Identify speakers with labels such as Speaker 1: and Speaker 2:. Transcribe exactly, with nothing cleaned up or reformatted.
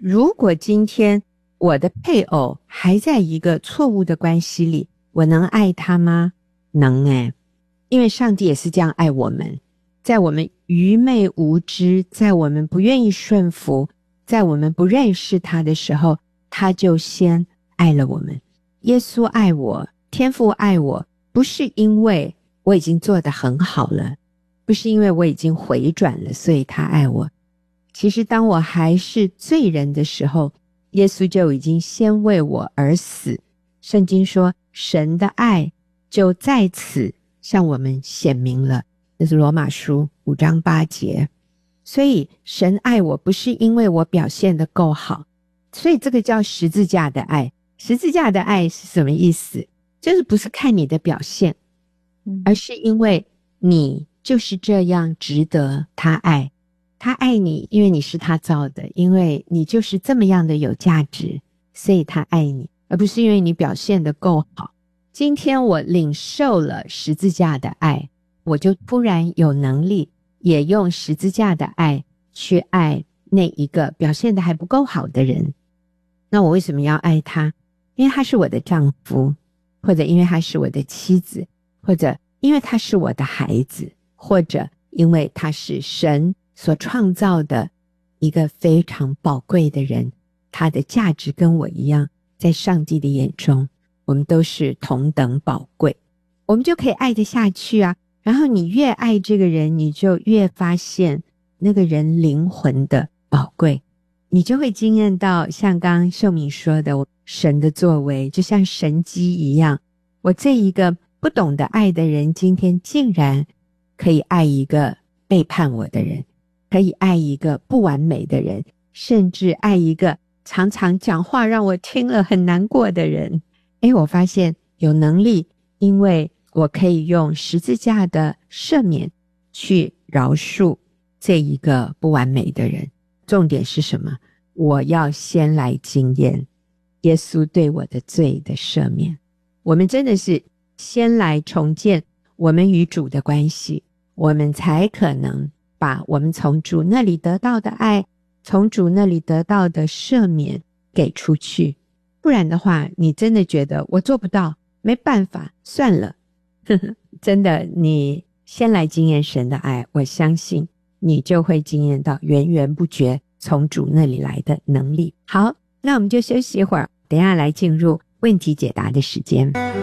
Speaker 1: 如果今天我的配偶还在一个错误的关系里，我能爱他吗？能诶，因为上帝也是这样爱我们，在我们愚昧无知，在我们不愿意顺服，在我们不认识他的时候，他就先爱了我们。耶稣爱我，天父爱我，不是因为我已经做得很好了，不是因为我已经回转了，所以他爱我。其实当我还是罪人的时候，耶稣就已经先为我而死。圣经说神的爱就在此向我们显明了，这是罗马书五章八节。所以神爱我不是因为我表现得够好，所以这个叫十字架的爱。十字架的爱是什么意思？就是不是看你的表现，而是因为你就是这样值得他爱。他爱你，因为你是他造的，因为你就是这么样的有价值，所以他爱你，而不是因为你表现得够好。今天我领受了十字架的爱，我就突然有能力也用十字架的爱去爱那一个表现得还不够好的人。那我为什么要爱他？因为他是我的丈夫，或者因为他是我的妻子，或者因为他是我的孩子，或者因为他是神所创造的一个非常宝贵的人，他的价值跟我一样，在上帝的眼中我们都是同等宝贵，我们就可以爱得下去啊。然后你越爱这个人，你就越发现那个人灵魂的宝贵，你就会经验到像刚刚秀敏说的，神的作为就像神迹一样。我这一个不懂得爱的人，今天竟然可以爱一个背叛我的人，可以爱一个不完美的人，甚至爱一个常常讲话让我听了很难过的人。诶，我发现有能力，因为我可以用十字架的赦免去饶恕这一个不完美的人。重点是什么？我要先来经验耶稣对我的罪的赦免。我们真的是先来重建我们与主的关系，我们才可能把我们从主那里得到的爱，从主那里得到的赦免给出去。不然的话，你真的觉得我做不到，没办法，算了。真的，你先来经验神的爱，我相信你就会经验到源源不绝从主那里来的能力。好，那我们就休息一会儿，等一下来进入问题解答的时间。